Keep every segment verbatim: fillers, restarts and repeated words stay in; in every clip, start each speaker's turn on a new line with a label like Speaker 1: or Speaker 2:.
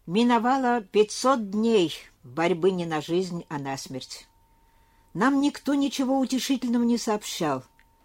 Speaker 1: Миновало пятьсот дней борьбы не на жизнь, а на смерть. Нам никто ничего утешительного не сообщал.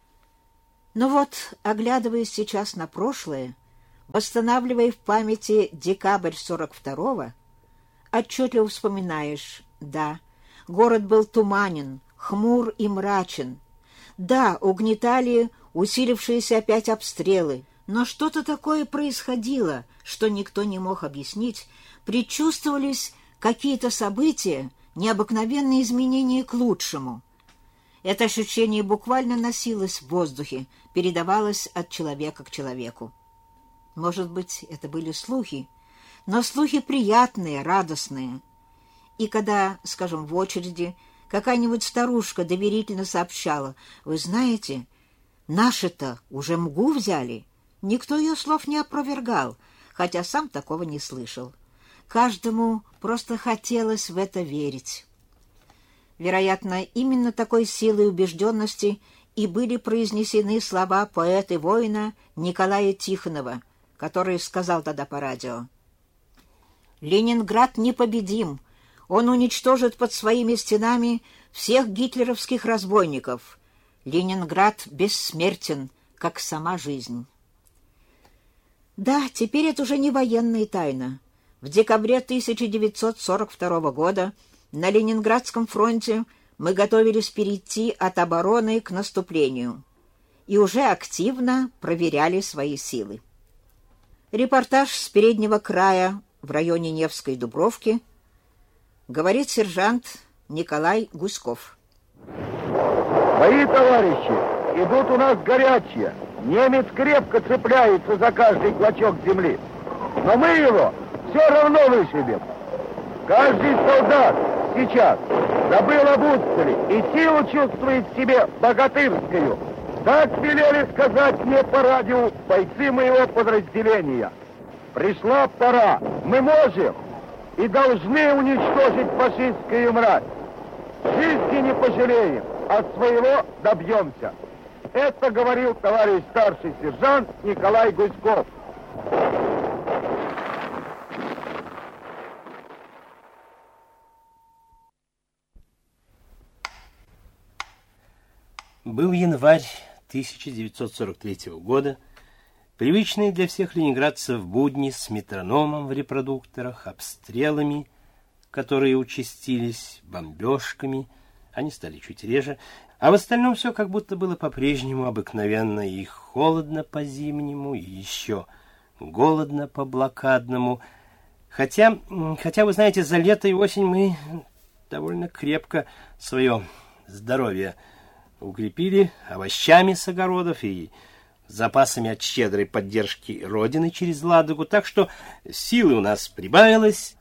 Speaker 1: Но вот, оглядываясь сейчас на прошлое, восстанавливая в памяти декабрь сорок второго, отчетливо вспоминаешь, да, город был туманен, хмур и мрачен. Да, угнетали усилившиеся опять обстрелы, но что-то такое происходило, что никто не мог объяснить. Предчувствовались какие-то события, необыкновенные изменения к лучшему. Это ощущение буквально носилось в воздухе, передавалось от человека к человеку. Может быть, это были слухи, но слухи приятные, радостные. И когда, скажем, в очереди какая-нибудь старушка доверительно сообщала: «Вы знаете, наши-то уже Мгу взяли», никто ее слов не опровергал, хотя сам такого не слышал. Каждому просто хотелось в это верить. Вероятно, именно такой силой убежденности и были произнесены слова поэта и воина Николая Тихонова, который сказал тогда по радио: «Ленинград непобедим, он уничтожит под своими стенами всех гитлеровских разбойников. Ленинград бессмертен, как сама жизнь». Да, теперь это уже не военная тайна. В декабре тысяча девятьсот сорок второго года на Ленинградском фронте мы готовились перейти от обороны к наступлению и уже активно проверяли свои силы. Репортаж с переднего края в районе Невской Дубровки, говорит сержант Николай Гуськов.
Speaker 2: Мои товарищи, идут у нас горячие. Немец крепко цепляется за каждый клочок земли. Но мы его все равно вышибем. Каждый солдат сейчас забыл об устали и силу чувствует в себе богатырскую. Так велели сказать мне по радио бойцы моего подразделения. Пришла пора. Мы можем и должны уничтожить фашистскую мразь. Жизни не пожалеем, от своего добьемся. Это говорил товарищ старший сержант Николай Гуськов.
Speaker 3: Был январь тысяча девятьсот сорок третьего года, привычные для всех ленинградцев будни с метрономом в репродукторах, обстрелами, которые участились, бомбежками, они стали чуть реже, а в остальном все как будто было по-прежнему обыкновенно и холодно по-зимнему, и еще голодно по-блокадному. Хотя, хотя, вы знаете, за лето и осень мы довольно крепко свое здоровье укрепили овощами с огородов и запасами от щедрой поддержки Родины через Ладогу, так что силы у нас прибавилось,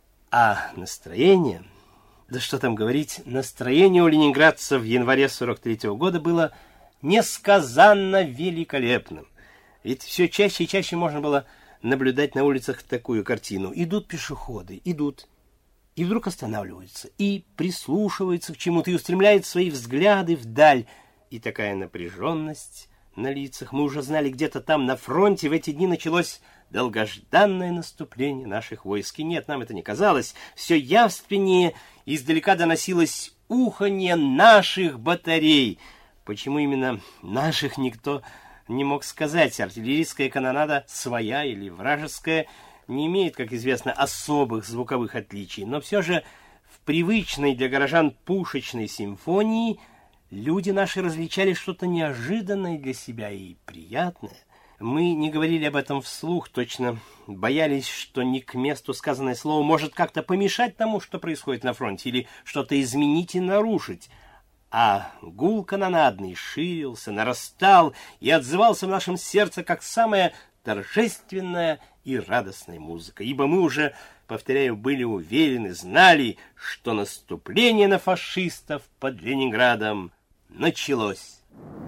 Speaker 3: а настроение... Да что там говорить, настроение у ленинградцев в январе сорок третьего года было несказанно великолепным. Ведь все чаще и чаще можно было наблюдать на улицах такую картину. Идут пешеходы, идут, и вдруг останавливаются, и прислушиваются к чему-то, и устремляют свои взгляды вдаль. И такая напряженность на лицах. Мы уже знали, где-то там на фронте в эти дни началось долгожданное наступление наших войск. И нет, нам это не казалось. Все явственнее издалека доносилось уханье наших батарей. Почему именно наших, никто не мог сказать. Артиллерийская канонада, своя или вражеская, не имеет, как известно, особых звуковых отличий. Но все же в привычной для горожан пушечной симфонии люди наши различали что-то неожиданное для себя и приятное. Мы не говорили об этом вслух, точно боялись, что не к месту сказанное слово может как-то помешать тому, что происходит на фронте, или что-то изменить и нарушить. А гул канонадный ширился, нарастал и отзывался в нашем сердце как самая торжественная и радостная музыка, ибо мы уже, повторяю, были уверены, знали, что наступление на фашистов под Ленинградом началось.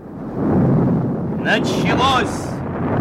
Speaker 3: Началось!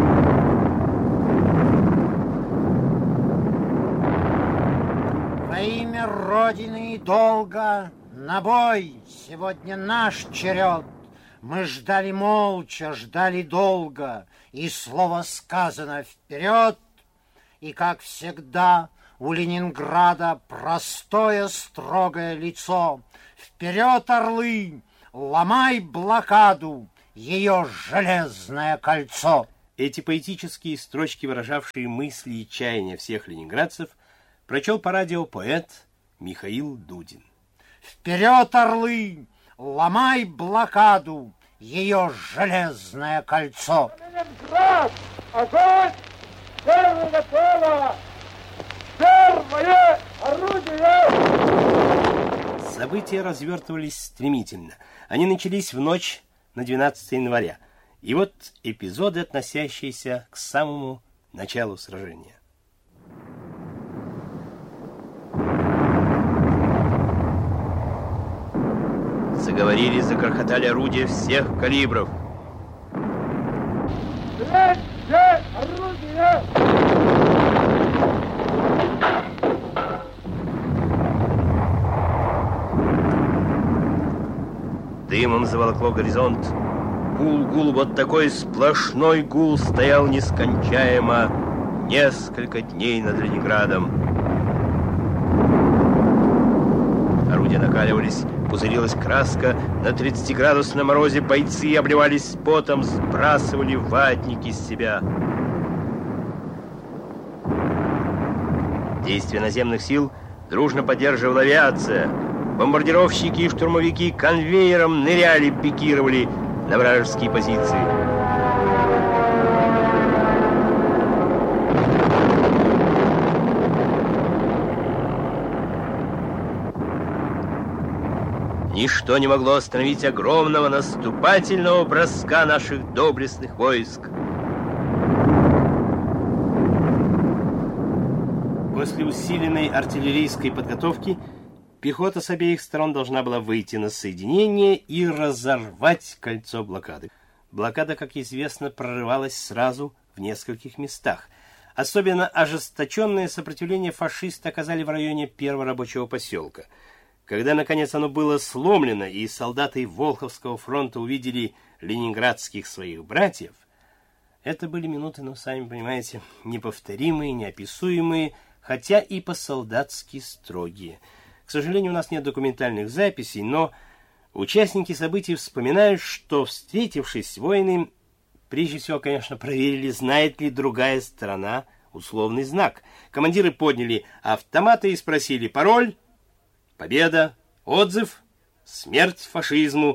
Speaker 4: Во имя Родины и долга на бой! Сегодня наш черед. Мы ждали молча, ждали долго, и слово сказано вперед. И, как всегда, у Ленинграда простое строгое лицо. Вперед, орлы, ломай блокаду, ее железное кольцо.
Speaker 3: Эти поэтические строчки, выражавшие мысли и чаяния всех ленинградцев, прочел по радио поэт Михаил Дудин.
Speaker 4: Вперед, орлы, ломай блокаду, ее железное кольцо.
Speaker 2: Ленинград! Огонь! Первое начало! Первое орудие!
Speaker 3: События развертывались стремительно. Они начались в ночь на двенадцатое января. И вот эпизоды, относящиеся к самому началу сражения. Заговорили, загрохотали орудия всех калибров.
Speaker 2: Третье орудие!
Speaker 3: Дымом заволокло горизонт. Гул, гул, вот такой сплошной гул стоял нескончаемо несколько дней над Ленинградом. Орудия накаливались, пузырилась краска, на тридцатиградусном морозе бойцы обливались потом, сбрасывали ватники с себя. Действия наземных сил дружно поддерживала авиация. Бомбардировщики и штурмовики конвейером ныряли, пикировали на вражеские позиции. Ничто не могло остановить огромного наступательного броска наших доблестных войск. После усиленной артиллерийской подготовки пехота с обеих сторон должна была выйти на соединение и разорвать кольцо блокады. Блокада, как известно, прорывалась сразу в нескольких местах. Особенно ожесточенное сопротивление фашисты оказали в районе первого рабочего поселка. Когда, наконец, оно было сломлено, и солдаты Волховского фронта увидели ленинградских своих братьев, это были минуты, ну, сами понимаете, неповторимые, неописуемые, хотя и по-солдатски строгие. К сожалению, у нас нет документальных записей, но участники событий вспоминают, что, встретившись, воины, прежде всего, конечно, проверили, знает ли другая сторона условный знак. Командиры подняли автоматы и спросили: пароль, победа, отзыв, смерть фашизму.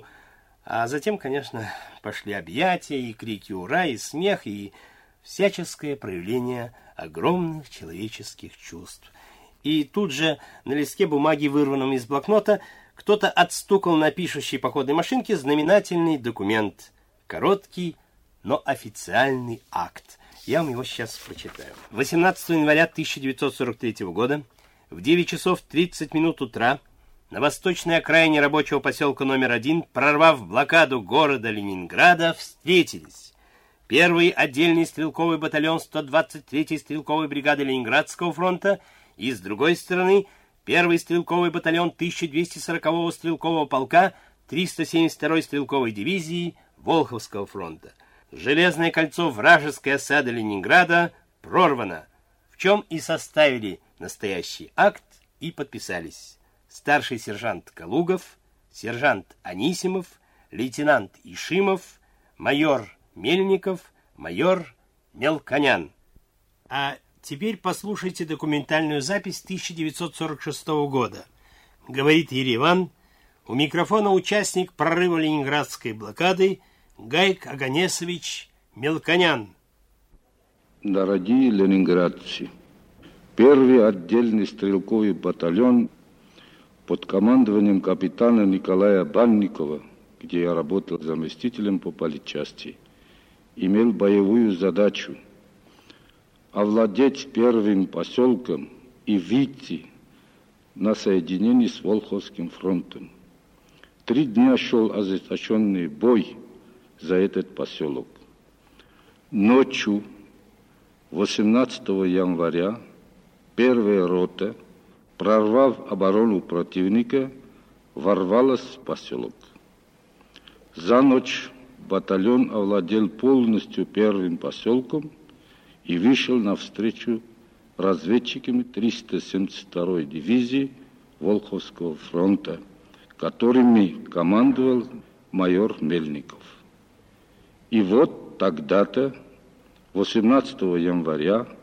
Speaker 3: А затем, конечно, пошли объятия и крики «Ура!» и смех, и всяческое проявление огромных человеческих чувств. И тут же на листке бумаги, вырванном из блокнота, кто-то отстукал на пишущей походной машинке знаменательный документ. Короткий, но официальный акт. Я вам его сейчас прочитаю. восемнадцатого января тысяча девятьсот сорок третьего года в девять часов тридцать минут утра на восточной окраине рабочего поселка номер один, прорвав блокаду города Ленинграда, встретились первый отдельный стрелковый батальон сто двадцать третьей стрелковой бригады Ленинградского фронта и, с другой стороны, первый стрелковый батальон тысяча двести сорокового стрелкового полка триста семьдесят второй стрелковой дивизии Волховского фронта. Железное кольцо вражеской осады Ленинграда прорвано, в чем и составили настоящий акт и подписались старший сержант Калугов, сержант Анисимов, лейтенант Ишимов, майор Мельников, майор Мелконян. А теперь послушайте документальную запись тысяча девятьсот сорок шестого года. Говорит Ереван, у микрофона участник прорыва ленинградской блокады Гайк Аганесович Мелконян.
Speaker 5: Дорогие ленинградцы, первый отдельный стрелковый батальон под командованием капитана Николая Банникова, где я работал заместителем по политчасти, имел боевую задачу овладеть первым поселком и выйти на соединение с Волховским фронтом. Три дня шел ожесточенный бой за этот поселок. Ночью восемнадцатого января первая рота, прорвав оборону противника, ворвалась в поселок. За ночь батальон овладел полностью первым поселком и вышел навстречу разведчиками триста семьдесят второй дивизии Волховского фронта, которыми командовал майор Мельников. И вот тогда-то, восемнадцатого января